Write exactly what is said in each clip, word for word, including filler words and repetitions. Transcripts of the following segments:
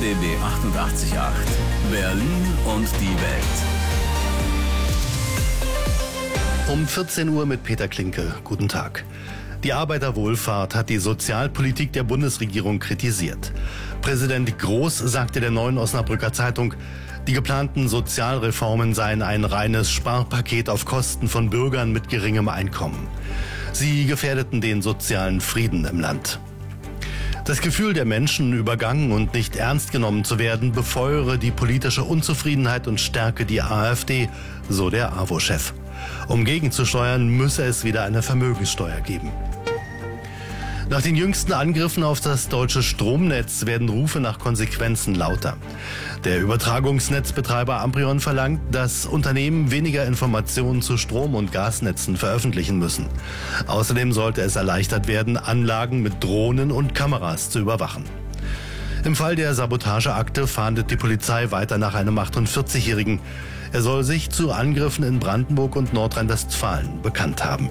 D B achtundachtzig Komma acht. Berlin und die Welt. Um vierzehn Uhr mit Peter Klinke. Guten Tag. Die Arbeiterwohlfahrt hat die Sozialpolitik der Bundesregierung kritisiert. Präsident Groß sagte der Neuen Osnabrücker Zeitung, die geplanten Sozialreformen seien ein reines Sparpaket auf Kosten von Bürgern mit geringem Einkommen. Sie gefährdeten den sozialen Frieden im Land. Das Gefühl der Menschen, übergangen und nicht ernst genommen zu werden, befeuere die politische Unzufriedenheit und stärke die AfD, so der A W O-Chef. Um gegenzusteuern, müsse es wieder eine Vermögenssteuer geben. Nach den jüngsten Angriffen auf das deutsche Stromnetz werden Rufe nach Konsequenzen lauter. Der Übertragungsnetzbetreiber Amprion verlangt, dass Unternehmen weniger Informationen zu Strom- und Gasnetzen veröffentlichen müssen. Außerdem sollte es erleichtert werden, Anlagen mit Drohnen und Kameras zu überwachen. Im Fall der Sabotageakte fahndet die Polizei weiter nach einem achtundvierzigjährigen. Er soll sich zu Angriffen in Brandenburg und Nordrhein-Westfalen bekannt haben.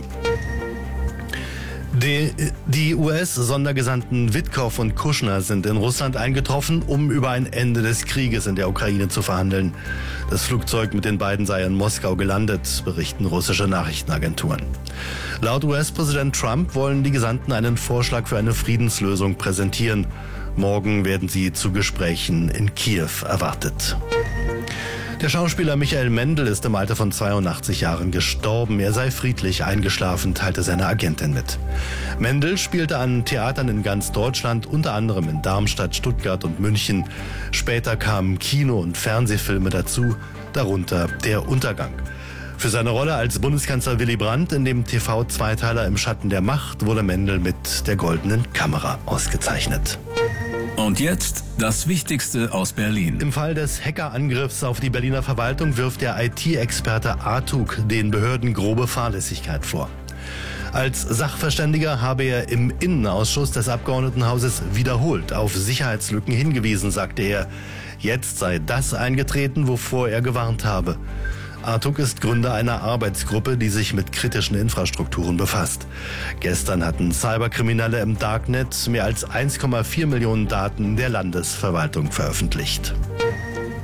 Die, die U S-Sondergesandten Witkow und Kushner sind in Russland eingetroffen, um über ein Ende des Krieges in der Ukraine zu verhandeln. Das Flugzeug mit den beiden sei in Moskau gelandet, berichten russische Nachrichtenagenturen. Laut U S-Präsident Trump wollen die Gesandten einen Vorschlag für eine Friedenslösung präsentieren. Morgen werden sie zu Gesprächen in Kiew erwartet. Der Schauspieler Michael Mendl ist im Alter von zweiundachtzig Jahren gestorben. Er sei friedlich eingeschlafen, teilte seine Agentin mit. Mendl spielte an Theatern in ganz Deutschland, unter anderem in Darmstadt, Stuttgart und München. Später kamen Kino- und Fernsehfilme dazu, darunter Der Untergang. Für seine Rolle als Bundeskanzler Willy Brandt in dem T V-Zweiteiler Im Schatten der Macht wurde Mendl mit der Goldenen Kamera ausgezeichnet. Und jetzt das Wichtigste aus Berlin. Im Fall des Hackerangriffs auf die Berliner Verwaltung wirft der I T-Experte Artug den Behörden grobe Fahrlässigkeit vor. Als Sachverständiger habe er im Innenausschuss des Abgeordnetenhauses wiederholt auf Sicherheitslücken hingewiesen, sagte er. Jetzt sei das eingetreten, wovor er gewarnt habe. Artug ist Gründer einer Arbeitsgruppe, die sich mit kritischen Infrastrukturen befasst. Gestern hatten Cyberkriminelle im Darknet mehr als eins Komma vier Millionen Daten der Landesverwaltung veröffentlicht.